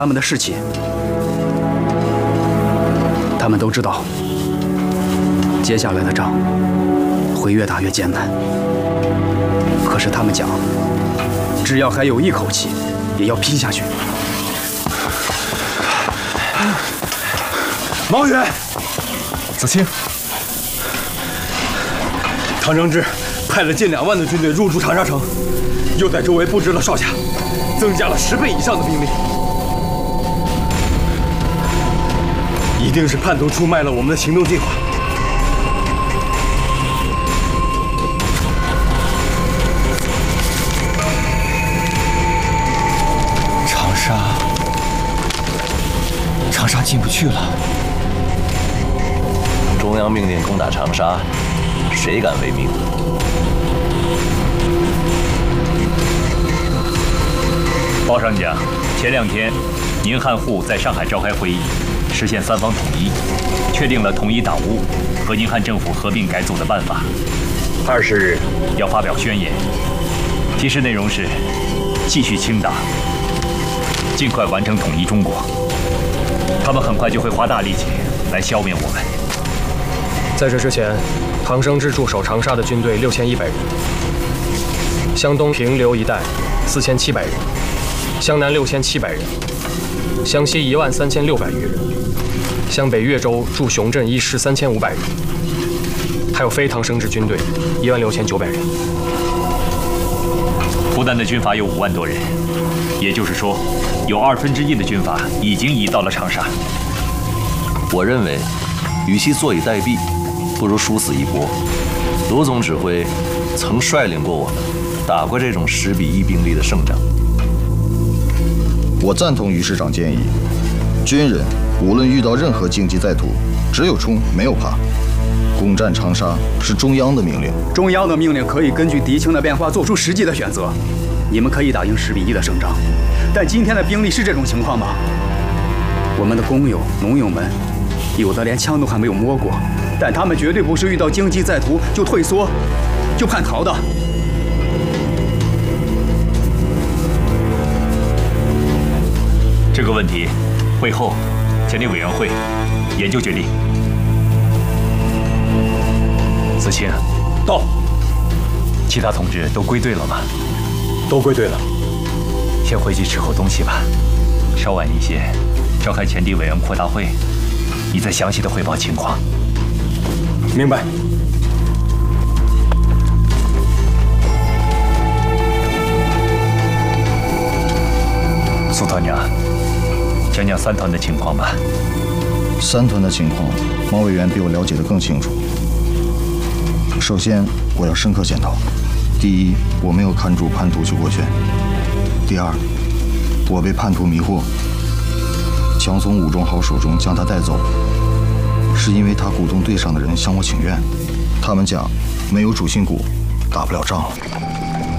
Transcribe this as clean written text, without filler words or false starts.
他们的士气，他们都知道，接下来的仗会越打越艰难。可是他们讲，只要还有一口气，也要拼下去。 毛远， 子清， 唐承志派了近2万的军队入驻长沙城，又在周围布置了哨卡，增加了10倍以上的兵力。 一定是叛徒出卖了我们的行动计划。 长沙进不去了。 中央命令攻打长沙，谁敢违命？ 报上讲，前2天，宁汉沪在上海召开会议。 实现3方统一，确定了统一党务和宁汉政府合并改组的办法。20日要发表宣言，提示内容是继续清党，尽快完成统一中国。他们很快就会花大力气来消灭我们。 在这之前，唐生智驻守长沙的军队6100人，湘东平流一带4700人，湘南6700人，湘西13600余人。 湘北岳州驻雄镇一师3500人，还有非唐生智军队16900人。 不丹的军阀有5万多人，也就是说，有1/2的军阀已经移到了长沙。 我认为，与其坐以待毙，不如殊死一搏。卢总指挥曾率领过我们打过这种10比1兵力的胜仗。 我赞同于师长建议，军人。 无论遇到任何荆棘在途，只有冲没有怕。攻占长沙是中央的命令， 中央的命令可以根据敌情的变化做出实际的选择。你们可以打赢10比1的胜仗，但今天的兵力是这种情况吗？我们的工友、农友们，有的连枪都还没有摸过，但他们绝对不是遇到荆棘在途就退缩、就叛逃的。 这个问题，会后前立委员会研究决定。子清， 到。 其他同志都归队了吗？ 都归队了。 先回去吃口东西吧。稍晚一些，召开前敌委员扩大会，你再详细的汇报情况。 明白。 苏团长，讲讲3团的情况吧。 3团的情况，毛委员比我了解得更清楚。首先，我要深刻检讨：第一，我没有看住叛徒邱国轩；第二，我被叛徒迷惑，想从武忠豪手中将他带走，是因为他鼓动队上的人向我请愿。他们讲，没有主心骨，打不了仗了。